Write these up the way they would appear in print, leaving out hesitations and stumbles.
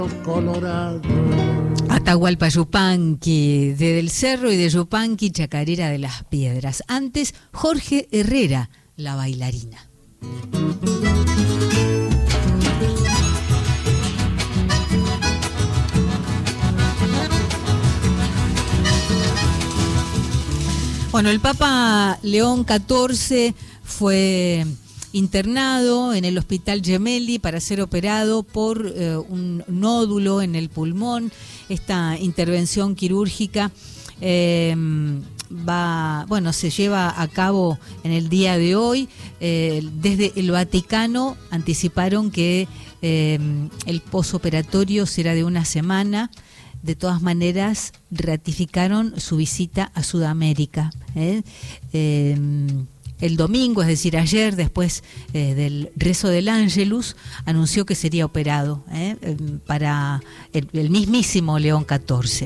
Colorado. Atahualpa Yupanqui, de Del Cerro, y de Yupanqui, Chacarera de las Piedras. Antes, Jorge Herrera, La Bailarina. Bueno, el Papa León XIV fue internado en el Hospital Gemelli para ser operado por un nódulo en el pulmón. Esta intervención quirúrgica se lleva a cabo en el día de hoy. Desde el Vaticano anticiparon que el posoperatorio será de una semana. De todas maneras, ratificaron su visita a Sudamérica. El domingo, es decir, ayer, después del rezo del Ángelus, anunció que sería operado para el mismísimo León XIV.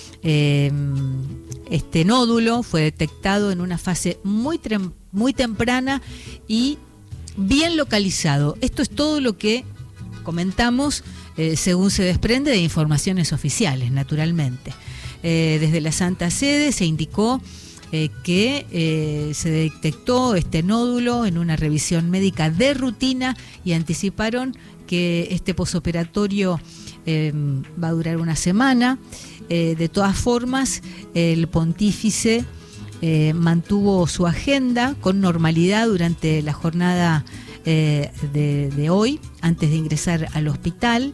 Este nódulo fue detectado en una fase muy temprana y bien localizado. Esto es todo lo que comentamos según se desprende de informaciones oficiales, naturalmente. Desde la Santa Sede se indicó que se detectó este nódulo en una revisión médica de rutina y anticiparon que este posoperatorio va a durar una semana. De todas formas, el pontífice mantuvo su agenda con normalidad durante la jornada de hoy, antes de ingresar al hospital.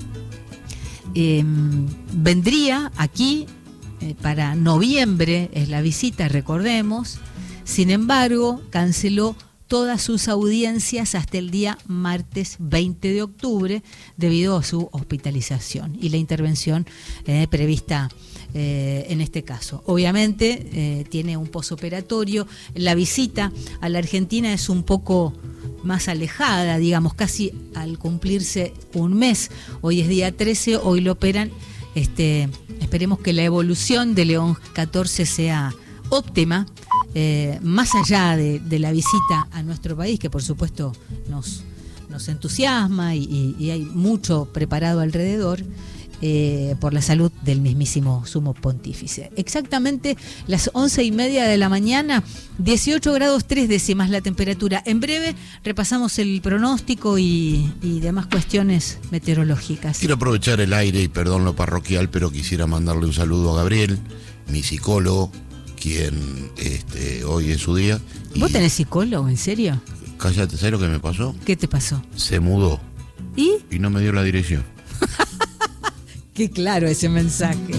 Vendría aquí para noviembre, es la visita, recordemos. Sin embargo, canceló todas sus audiencias hasta el día martes 20 de octubre debido a su hospitalización y la intervención prevista en este caso. Obviamente tiene un posoperatorio. La visita a la Argentina es un poco más alejada, digamos, casi al cumplirse un mes. Hoy es día 13, hoy lo operan. Esperemos que la evolución de León XIV sea óptima, más allá de la visita a nuestro país, que por supuesto nos entusiasma y hay mucho preparado alrededor, por la salud del mismísimo sumo pontífice. Exactamente las 11:30 de la mañana, 18 grados 3 décimas la temperatura. En breve repasamos el pronóstico y demás cuestiones meteorológicas. Quiero aprovechar el aire y perdón lo parroquial, pero quisiera mandarle un saludo a Gabriel, mi psicólogo, quien hoy es su día. ¿Vos tenés psicólogo, en serio? Cállate, ¿sabes lo que me pasó? ¿Qué te pasó? Se mudó. ¿Y? Y no me dio la dirección. Qué claro ese mensaje.